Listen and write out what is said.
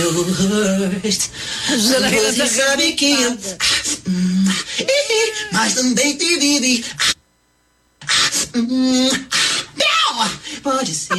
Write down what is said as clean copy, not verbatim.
hurt. Você sabe que eu... Mas também te vive. Não! Pode ser.